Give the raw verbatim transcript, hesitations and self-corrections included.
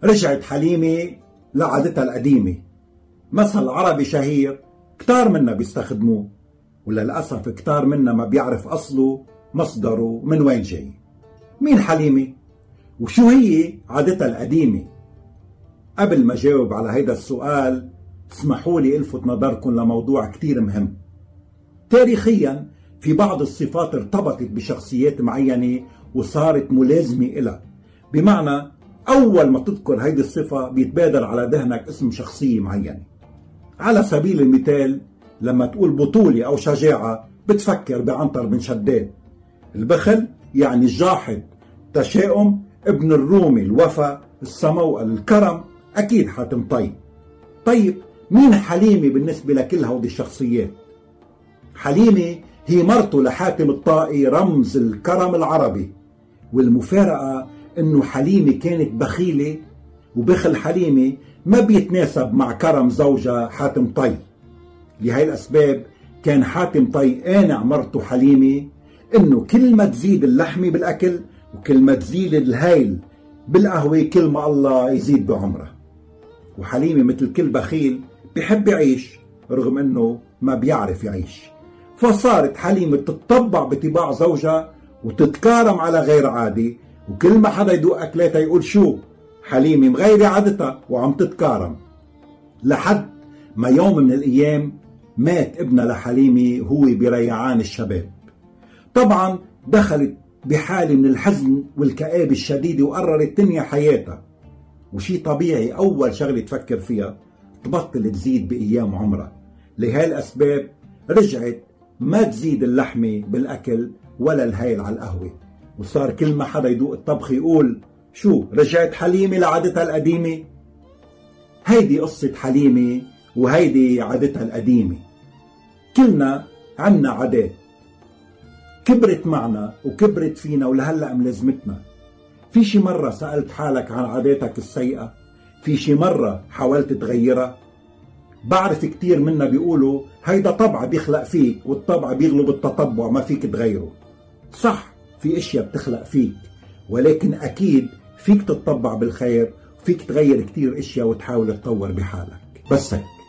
رجعت حليمة لعادتها القديمة. مثل عربي شهير كتار منا بيستخدموه، وللأسف كتار منا ما بيعرف أصله مصدره من وين جاي. مين حليمة؟ وشو هي عادتها القديمة؟ قبل ما جاوب على هيدا السؤال اسمحوا لي الفت نظركم لموضوع كتير مهم. تاريخيا في بعض الصفات ارتبطت بشخصيات معينة وصارت ملازمة إلها، بمعنى أول ما تذكر هيدي الصفة بيتبادر على ذهنك اسم شخصية معينة. على سبيل المثال لما تقول بطولة أو شجاعة بتفكر بعنتر بن شداد. البخل يعني الجاحد، تشاؤم ابن الرومي، الوفا، السموئل، الكرم أكيد حاتم طي. طيب مين حليمة بالنسبة لكل هودي الشخصيات؟ حليمة هي مرته لحاتم الطائي، رمز الكرم العربي. والمفارقة انه حليمة كانت بخيلة، وبخل حليمة ما بيتناسب مع كرم زوجها حاتم طي. لهي الأسباب كان حاتم طي قانع مرته حليمة انه كل ما تزيد اللحمة بالأكل وكل ما تزيد الهيل بالقهوة كل ما الله يزيد بعمره. وحليمة مثل كل بخيل بيحب يعيش رغم انه ما بيعرف يعيش، فصارت حليمة تتطبع بطباع زوجها وتتكارم على غير عادي، وكل ما حدا يدوق أكلاتها يقول شو حليمة مغيرة عادتها وعم تتكارم. لحد ما يوم من الأيام مات ابنها لحليمة وهو بريعان الشباب. طبعا دخلت بحالة من الحزن والكآبة الشديدة وقررت تنهي حياتها. وشي طبيعي أول شغلة تفكر فيها تبطل تزيد بأيام عمرها. لهي الأسباب رجعت ما تزيد اللحمة بالأكل ولا الهيل على القهوة، وصار كل ما حدا يدوق الطبخ يقول شو رجعت حليمة لعادتها القديمة. هيدي قصة حليمة وهيدي عادتها القديمة. كلنا عنا عادات كبرت معنا وكبرت فينا ولهلأ ملازمتنا. في شي مرة سألت حالك عن عاداتك السيئة؟ في شي مرة حاولت تغيرها؟ بعرف كتير منا بيقولوا هيدا طبع بيخلق فيك، والطبع بيغلب التطبع ما فيك تغيره. صح، في اشياء بتخلق فيك، ولكن اكيد فيك تتطبع بالخير وفيك تغير كتير اشياء وتحاول تطور بحالك. بس هيك.